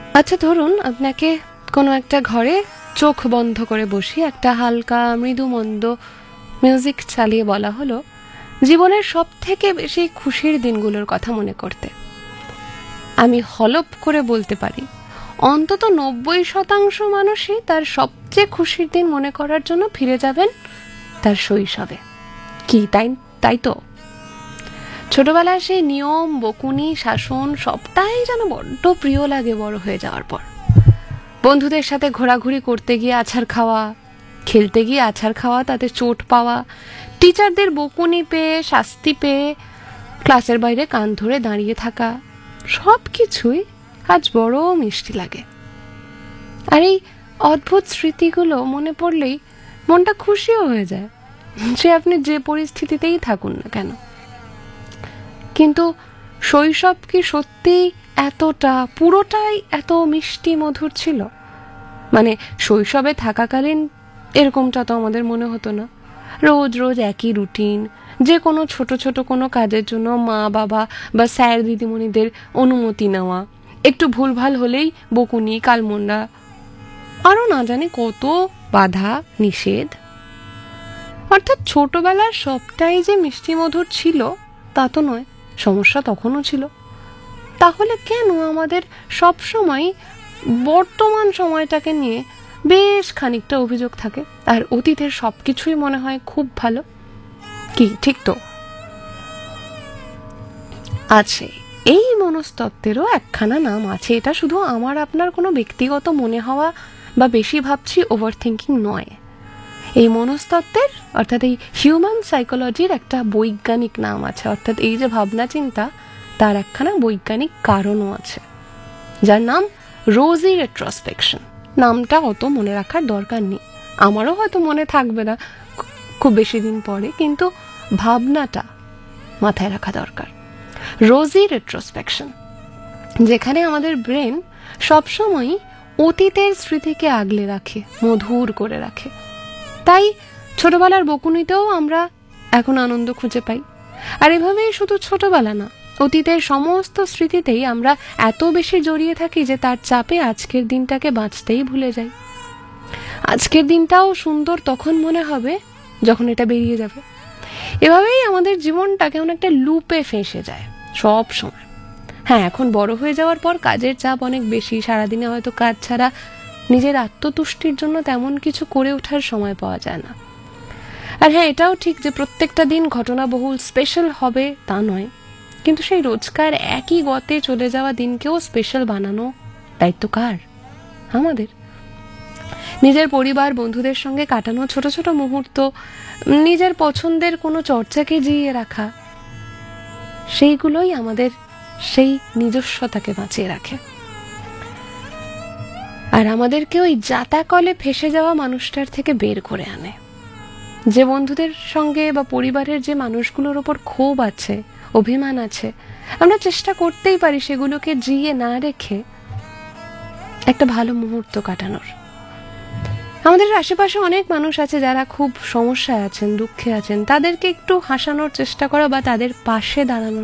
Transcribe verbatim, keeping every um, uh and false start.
আচ্ছা ধরুন আপনাকে কোনো একটা ঘরে চোখ বন্ধ করে বসিয়ে একটা হালকা মৃদু মন্দ মিউজিক চালিয়ে বলা হলো জীবনের সব থেকে বেশি খুশির দিনগুলোর কথা মনে করতে। আমি হলপ করে বলতে পারি অন্তত নব্বই শতাংশ মানুষই তার সবচেয়ে খুশির দিন মনে করার জন্য ফিরে যাবেন তার শৈশবে। কি তাই তাই তো? ছোটবেলার সেই নিয়ম, বকুনি, শাসন সবটাই যেন বড্ড প্রিয় লাগে বড় হয়ে যাওয়ার পর। বন্ধুদের সাথে ঘোরাঘুরি করতে গিয়ে আছাড় খাওয়া, খেলতে গিয়ে আছাড় খাওয়া, তাতে চোট পাওয়া, টিচারদের বকুনি পেয়ে, শাস্তি পেয়ে ক্লাসের বাইরে কান ধরে দাঁড়িয়ে থাকা, সব কিছুই আজ বড় মিষ্টি লাগে। আর এই অদ্ভুত স্মৃতিগুলো মনে পড়লেই মনটা খুশিও হয়ে যায়, সে আপনি যে পরিস্থিতিতেই থাকুন না কেন। কিন্তু শৈশব কি সত্যি এতটা, পুরোটাই এত মিষ্টি মধুর ছিল? মানে শৈশবে থাকাকালীন এরকমটা তো আমাদের মনে হতো না। রোজ রোজ একই রুটিন, যে কোনো ছোট ছোট কোনো কাজের জন্য মা বাবা বা স্যার দিদিমণিদের অনুমতি নেওয়া, একটু ভুলভাল হলেই বকুনি, কালমন্ডা, আরও না জানি কত বাধা নিষেধ। অর্থাৎ ছোটবেলার সবটাই যে মিষ্টি মধুর ছিল তা তো নয়, সমস্যা তখনও ছিল। তাহলে কেন আমাদের সব সময় বর্তমান সময়টাকে নিয়ে বেশ খানিকটা অভিযোগ থাকে, আর অতীতের সবকিছুই মনে হয় খুব ভালো? কি ঠিক তো? আছে, এই মনস্তত্ত্বেরও একখানা নাম আছে। এটা শুধু আমার আপনার কোনো ব্যক্তিগত মনে হওয়া বা বেশি ভাবছি ওভার থিঙ্কিং নয়। এই মনস্তত্ত্বের অর্থাৎ এই হিউম্যান সাইকোলজির একটা বৈজ্ঞানিক নাম আছে। অর্থাৎ এই যে ভাবনা চিন্তা, তার একখানা বৈজ্ঞানিক কারণও আছে, যার নাম রোজি রেট্রোস্পেকশন। নামটা অত মনে রাখার দরকার নেই, আমারও হয়তো মনে থাকবে না খুব বেশি দিন পরে, কিন্তু ভাবনাটা মাথায় রাখা দরকার। রোজি রেট্রোস্পেকশন, যেখানে আমাদের ব্রেন সবসময় অতীতের স্মৃতিকে আগলে রাখে, মধুর করে রাখে। তাই ছোটবেলার বকুনিতেও আমরা এখন আনন্দ খুঁজে পাই। আর এভাবেই শুধু ছোটবেলা না, অতীতের সমস্ত স্মৃতিতেই আমরা এত বেশি জড়িয়ে থাকি যে তার চাপে আজকের দিনটাকে বাঁচতেই ভুলে যাই। আজকের দিনটাও সুন্দর তখন মনে হবে যখন এটা বেরিয়ে যাবে। এভাবেই আমাদের জীবনটা কেমন একটা লুপে ফেঁসে যায় সব সময়। হ্যাঁ, এখন বড় হয়ে যাওয়ার পর কাজের চাপ অনেক বেশি, সারাদিনে হয়তো কাজ ছাড়া নিজের আত্মতুষ্টির জন্য তেমন কিছু করে ওঠার সময় পাওয়া যায় না। আর হ্যাঁ, এটাও ঠিক যে প্রত্যেকটা দিন ঘটনাবহুল স্পেশাল হবে তা নয়, কিন্তু সেই রোজকার একই গতে চলে যাওয়া দিনকেও স্পেশাল বানানো দায়িত্ব কার? আমাদের। নিজের পরিবার, বন্ধুদের সঙ্গে কাটানো ছোট ছোট মুহূর্ত, নিজের পছন্দের কোনো চর্চাকে জিইয়ে রাখা, সেইগুলোই আমাদের সেই নিজস্বতাকে বাঁচিয়ে রাখে। আর আমাদেরকে ওই জাতাকলে ফেসে যাওয়া মানুষটার থেকে বের করে আনে। যে বন্ধুদের সঙ্গে বা পরিবারের যে মানুষগুলোর ওপর ক্ষোভ আছে, অভিমান আছে, আমরা চেষ্টা করতেই পারি সেগুলোকে জিইয়ে না রেখে একটা ভালো মুহূর্ত কাটানোর। আমাদের আশেপাশে অনেক মানুষ আছে যারা খুব সমস্যায় আছেন, দুঃখে আছেন, তাদেরকে একটু হাসানোর চেষ্টা করা বা তাদের পাশে দাঁড়ানোর